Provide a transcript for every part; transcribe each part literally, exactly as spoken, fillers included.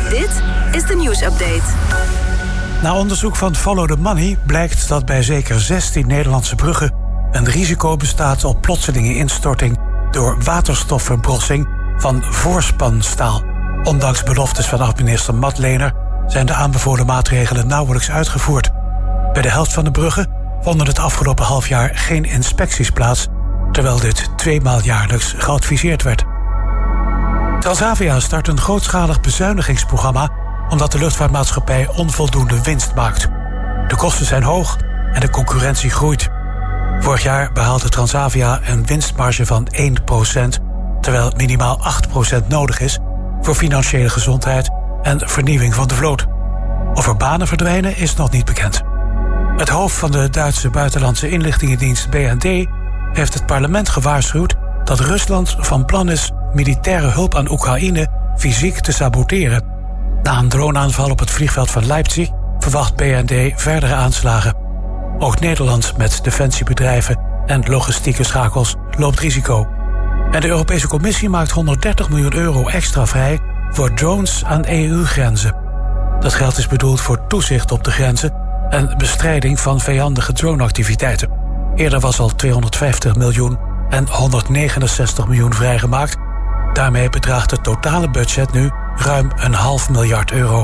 Dit is de nieuwsupdate. Na onderzoek van Follow the Money blijkt dat bij zeker zestien Nederlandse bruggen een risico bestaat op plotselinge instorting door waterstofverbrossing van voorspanstaal. Ondanks beloftes van oud-minister Madlener zijn de aanbevolen maatregelen nauwelijks uitgevoerd. Bij de helft van de bruggen vonden het afgelopen half jaar geen inspecties plaats, terwijl dit tweemaal jaarlijks geadviseerd werd. Transavia start een grootschalig bezuinigingsprogramma omdat de luchtvaartmaatschappij onvoldoende winst maakt. De kosten zijn hoog en de concurrentie groeit. Vorig jaar behaalde Transavia een winstmarge van één procent... terwijl minimaal acht procent nodig is voor financiële gezondheid en vernieuwing van de vloot. Of er banen verdwijnen is nog niet bekend. Het hoofd van de Duitse buitenlandse inlichtingendienst B N D heeft het parlement gewaarschuwd dat Rusland van plan is militaire hulp aan Oekraïne fysiek te saboteren. Na een droneaanval op het vliegveld van Leipzig verwacht B N D verdere aanslagen. Ook Nederland met defensiebedrijven en logistieke schakels loopt risico. En de Europese Commissie maakt honderddertig miljoen euro extra vrij voor drones aan E U-grenzen. Dat geld is bedoeld voor toezicht op de grenzen en bestrijding van vijandige droneactiviteiten. Eerder was al tweehonderdvijftig miljoen en honderdnegenenzestig miljoen vrijgemaakt. Daarmee bedraagt het totale budget nu ruim een half miljard euro.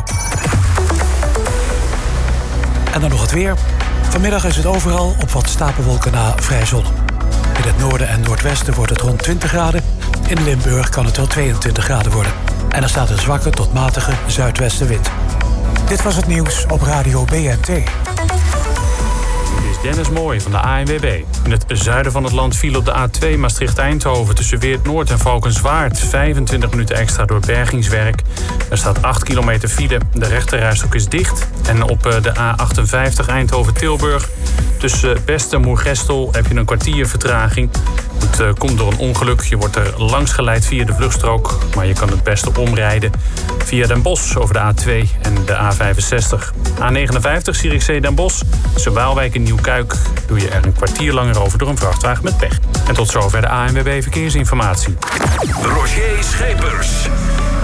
En dan nog het weer. Vanmiddag is het overal op wat stapelwolken na vrij zon. In het noorden en noordwesten wordt het rond twintig graden. In Limburg kan het wel tweeëntwintig graden worden. En er staat een zwakke tot matige zuidwestenwind. Dit was het nieuws op Radio B N T. Dennis Mooij van de A N W B. In het zuiden van het land viel op de A twee Maastricht-Eindhoven tussen Weert-Noord en Valkenswaard vijfentwintig minuten extra door bergingswerk. Er staat acht kilometer file. De rechterrijstrook is dicht. En op de A achtenvijftig Eindhoven-Tilburg tussen Best en Moergestel heb je een kwartier vertraging. Het uh, komt door een ongeluk. Je wordt er langs geleid via de vluchtstrook, maar je kan het beste omrijden via Den Bosch over de A twee en de A vijfenzestig. A negenenvijftig Zierikzee Den Bosch. Tussen Waalwijk en Nieuwkuik doe je er een kwartier langer over door een vrachtwagen met pech. En tot zover de A N W B Verkeersinformatie. Roger Schepers.